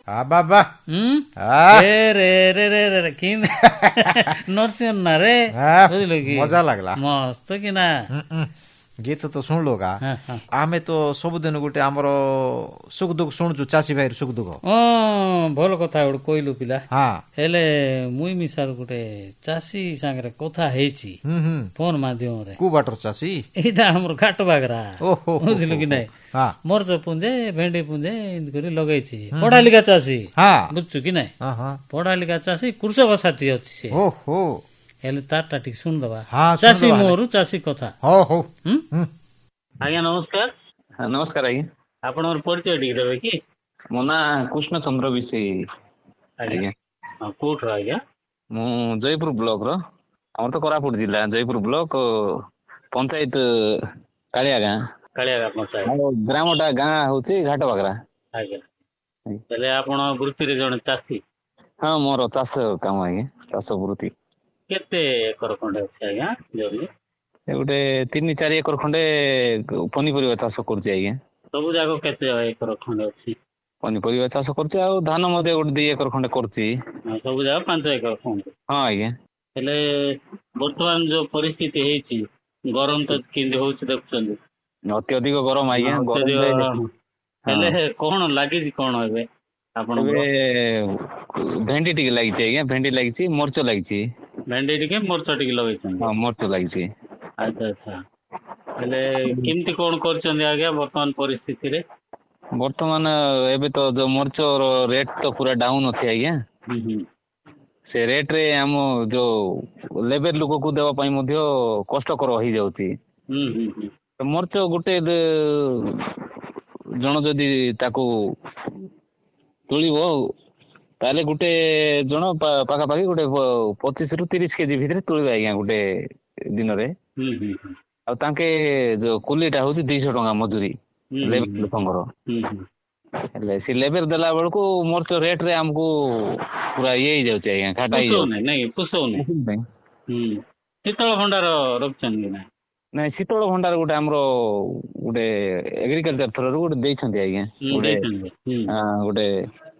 ବାବା ନରସିଂହ ରେ ବୁଝିଲୁ କି ମଜା ଲାଗିଲା ମସ୍ତ କି ନା ଗୀତ ତ ଶୁଣିଲୁ କା ଆମେ ତ ସବୁଦିନ ଗୋଟେ ଆମର ସୁଖ ଦୁଃଖ ଶୁଣୁଛୁ ଚାଷୀ ଭାଇର ସୁଖ ଦୁଃଖ ଭଲ କଥା ଗୋଟେ କହିଲୁ ପିଲା ହେଲେ ମୁଇଁ ମିଶାର ଗୋଟେ ଚାଷୀ ସାଙ୍ଗରେ କଥା ହେଇଛି ଫୋନ ମାଧ୍ୟମରେ କୋଉ ବାଟର ଚାଷୀ ଏଇଟା ଆମର ଘାଟ ବାଗରା ବୁଝିଲୁ କି ନାଇଁ ମରଚ ପୁଞ୍ଜେ ଭେଣ୍ଡି ପୁଞ୍ଜେ ଏମିତି କରି ଲଗେଇଛି ପଢାଲିକା ଚାଷୀ ବୁଝୁଛୁ କି ନାଇଁ ପଢାଲିକା ଚାଷୀ କୃଷକ ସାଥୀ ଅଛି ସେ ହେଲେ ତାରଟା ଟିକେ ଶୁଣିଦବା ଚାଷୀ ମୁହଁରୁ ଚାଷୀ କଥା ଆଜ୍ଞା ନମସ୍କାର ନମସ୍କାର ଆଜ୍ଞା ଆପଣଙ୍କର ପରିଚୟ ଟିକେ ଦେବେ କି ମୋ ନାଁ କୃଷ୍ଣ ଚନ୍ଦ୍ର ବିଶି ଆଜ୍ଞା କୋଉଠୁ ଆଜ୍ଞା ମୁଁ ଜୟପୁର ବ୍ଲକର ଆମର ତ କୋରାପୁଟ ଜିଲ୍ଲା ଜୟପୁର ବ୍ଲକ ପଞ୍ଚାୟତ କାଳିଆ ଗାଁ ପଞ୍ଚାୟତ ଗ୍ରାମଟା ଗାଁ ହଉଛି ଘାଟ ବାଗରା ଆଜ୍ଞା ହେଲେ ଆପଣ ବୃତ୍ତିରେ ଜଣେ ଚାଷୀ ହଁ ମୋର ଚାଷ କାମ ଆଜ୍ଞା ଚାଷ ବୃତ୍ତି କେତେ ଏକର ଖଣ୍ଡେ ଅଛି ଆଜ୍ଞା ଜମି ଗୋଟେ 3-4 ଏକର ଖଣ୍ଡେ ପନିପରିବା ଚାଷ କରୁଛି ଆଜ୍ଞା ସବୁ ଯାକ କେତେ ଏକର ଖଣ୍ଡେ ଅଛି ପନିପରିବା ଚାଷ କରୁଛି ଆଉ ଧାନ ମଧ୍ୟ ଗୋଟେ 2 ଏକର ଖଣ୍ଡେ କରୁଛି ସବୁ ଯାକ 5 ଏକର ଖଣ୍ଡେ ହଁ ଆଜ୍ଞା ହେଲେ ବର୍ତ୍ତମାନ ଯୋଉ ପରିସ୍ଥିତି ହେଇଛି ଗରମ ତ କେମିତି ହଉଛି ଦେଖୁଛନ୍ତି ଅତ୍ୟଧିକ ଗରମ ଆଜ୍ଞା ହେଲେ କଣ ଲାଗିଛି କଣ ଏବେ ଆପଣ ଭେଣ୍ଡି ଟିକେ ଲାଗିଛି ଆଜ୍ଞା ଭେଣ୍ଡି ଲାଗିଛି ମରିଚ ଲାଗିଛି ଭେଣ୍ଡି ଟିକେ ମରିଚ ଟିକେ ଲଗେଇଛନ୍ତି ହଁ ମରିଚ ଲାଗିଛି ଆଚ୍ଛା ଆଚ୍ଛା ହେଲେ କେମିତି କଣ କରୁଛନ୍ତି ଆଜ୍ଞା ବର୍ତ୍ତମାନ ପରିସ୍ଥିତିରେ ବର୍ତ୍ତମାନ ଏବେ ତ ଯୋଉ ମରିଚର ରେଟ୍ ତ ପୁରା ଡାଉନ୍ ଅଛି ଆଜ୍ଞା ସେ ରେଟ୍ରେ ଆମ ଯୋଉ ଲେବର ଲୋକକୁ ଦେବା ପାଇଁ ମଧ୍ୟ କଷ୍ଟକର ହେଇଯାଉଛି ମରିଚ ଗୋଟେ ଜଣ ଯଦି ତାକୁ ତୋଳିବ ତାହେଲେ ଗୋଟେ ଜଣ ପାଖାପାଖି ଗୋଟେ 25ରୁ 30 କେଜି ଭିତରେ ତୋଳିବେ ଆଜ୍ଞା ଗୋଟେ ଦିନରେ ଆଉ ତାଙ୍କେ ଯୋଉ କୁଲିଟା ହଉଛି 200 ଟଙ୍କା ମଜୁରୀ ଲେବର ଲୋକଙ୍କର ହେଲେ ସେ ଲେବର ଦେଲା ବେଳକୁ ମରିଚ ରେଟ୍ରେ ଆମକୁ ପୁରା ଇଏ ହେଇଯାଉଛି ଆଜ୍ଞା ଘାଟା ହେଇଯାଉଛି ଶୀତଳ ଭଣ୍ଡାର ରଖୁଛନ୍ତି ନା ନାଇଁ ଶୀତଳ ଭଣ୍ଡାର ଗୋଟେ ଆମର ଗୋଟେ ଏଗ୍ରିକଲଚର ଥ୍ରୋରୁ ଗୋଟେ ଦେଇଛନ୍ତି ଆଜ୍ଞା ଗୋଟେ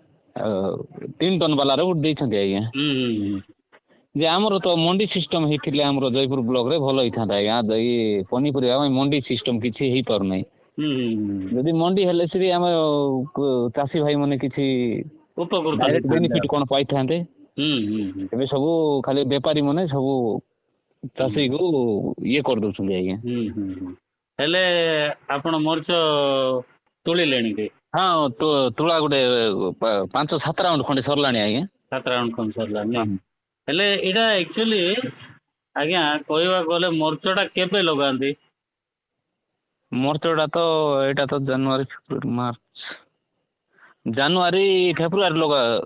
3 ଟନ୍ ବାଲାର ଗୋଟେ ଦେଇଛନ୍ତି ଆଜ୍ଞା ଯେ ଆମର ତ ମଣ୍ଡି ସିଷ୍ଟମ ହେଇଥିଲେ ଆମର ଜୟପୁର ବ୍ଲକରେ ଭଲ ହେଇଥାନ୍ତା ଆଜ୍ଞା ଏଇ ପନିପରିବା ପାଇଁ ମଣ୍ଡି ସିଷ୍ଟମ କିଛି ହେଇପାରୁନାହିଁ ଯଦି ମଣ୍ଡି ହେଲେ ସିଏ ଆମ ଚାଷୀ ଭାଇ ମାନେ କିଛି ବେନିଫିଟ କଣ ପାଇଥାନ୍ତେ ଏବେ ସବୁ ଖାଲି ବେପାରୀ ମାନେ ସବୁ ଚାଷୀକୁ ଇଏ କରିଦଉଛନ୍ତି ଆଜ୍ଞା ହେଲେ ଆପଣ ମରିଚ ତୋଳିଲେଣି କି ହଁ ତୁଳା ଗୋଟେ 5-7 ରାଉଣ୍ଡ ଖଣ୍ଡେ ସରିଲାଣି ଆଜ୍ଞା 7 ରାଉଣ୍ଡ ଖଣ୍ଡେ ସରିଲାଣି ହେଲେ ଏଇଟା ଆକ୍ଚୁଆଲି ଆଜ୍ଞା କହିବାକୁ ଗଲେ ମରିଚଟା କେବେ ଲଗାନ୍ତି ମରିଚଟା ତ ଏଇଟା ତ ଜାନୁଆରୀ ଫେବୃଆରୀ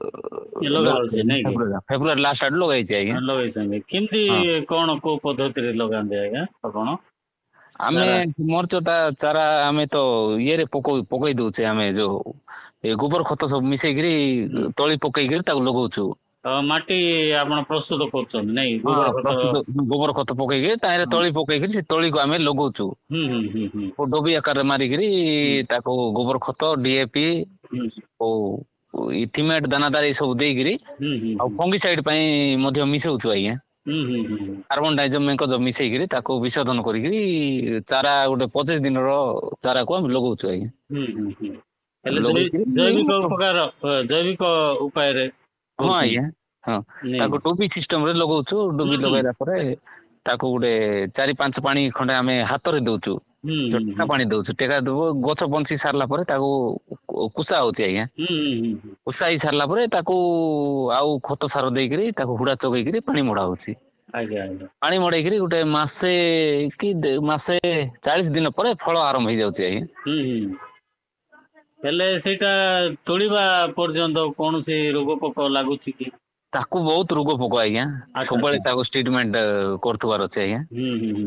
ଫେବୃଆରୀ ଲାଷ୍ଟ ଆଡେ ଲଗାଇଛି ଆଜ୍ଞା ଲଗେଇଛନ୍ତି କେମିତି କଣ କୋଉ ପଦ୍ଧତିରେ ଲଗାନ୍ତି ଆଜ୍ଞା ଆପଣ ଆମେ ମରିଚଟା ଚାରା ଆମେ ତ ଇଏରେ ପକେଇ ଦଉଛେ ଆମେ ଯୋଉ ଗୋବର ଖତ ସବୁ ମିଶେଇକିରି ତଳି ପକେଇକିରି ତାକୁ ଲଗଉଛୁ ମାଟି ଆପଣ ପ୍ରସ୍ତୁତ କରୁଛନ୍ତି ନାଇଁ ଗୋବର ଖତ ପକେଇକି ତାହିଁରେ ତଳି ପକେଇକିରି ସେ ତଳିକୁ ଆମେ ଲଗଉଛୁ ଡୋବି ଆକାରରେ ମାରିକିରି ତାକୁ ଗୋବର ଖତ ଡିଏପି ଥିମେଟ ଦାନାଦାର ଏଇ ସବୁ ଦେଇକିରି ଆଉ ଫଙ୍ଗିସାଇଡ ପାଇଁ ମଧ୍ୟ ମିଶଉଛୁ ଆଜ୍ଞା କାର୍ବନ ଡାଇଜମେଙ୍କ ମିଶେଇକିରି ତାକୁ ବିଶୋଧନ କରିକିରି ଚାରା ଗୋଟେ 25 ଦିନର ଚାରାକୁ ଆମେ ଲଗଉଛୁ ଆଜ୍ଞା ଜୈବିକ ଉପାୟରେ ହଁ ଆଜ୍ଞା ହଁ ତାକୁ ଡୁବି ସିଷ୍ଟମରେ ଲଗଉଛୁ ଡୁବି ଲଗେଇଲା ପରେ ତାକୁ ଗୋଟେ 4-5 ପାଣି ଖଣ୍ଡେ ଆମେ ହାତରେ ଦଉଛୁ ଟେକା ପାଣି ଦଉଛୁ ଟେକା ଦେବୁ ଗଛ ବଞ୍ଚି ସାରିଲା ପରେ ତାକୁ କୁସା ହଉଛି ଆଜ୍ଞା କୁସା ହେଇ ସାରିଲା ପରେ ତାକୁ ଆଉ ଖତ ସାର ଦେଇକିରି ତାକୁ ହୁଡ଼ା ଚଗେଇକିରି ପାଣି ମଡ଼ା ହଉଛି ପାଣି ମଡ଼େଇକିରି ଗୋଟେ ମାସେ 40 ଦିନ ପରେ ଫଳ ଆରମ୍ଭ ହେଇଯାଉଛି ଆଜ୍ଞା ହେଲେ ସେଇଟା ତୋଳିବା ପର୍ଯ୍ୟନ୍ତ କୌଣସି ରୋଗ ପୋକ ଲାଗୁଛି କି ତାକୁ ବହୁତ ରୋଗ ପୋକ ଆଜ୍ଞା ସବୁବେଳେ ତାକୁ ଟ୍ରିଟମେଣ୍ଟ କରୁଥିବାର ଅଛି ଆଜ୍ଞା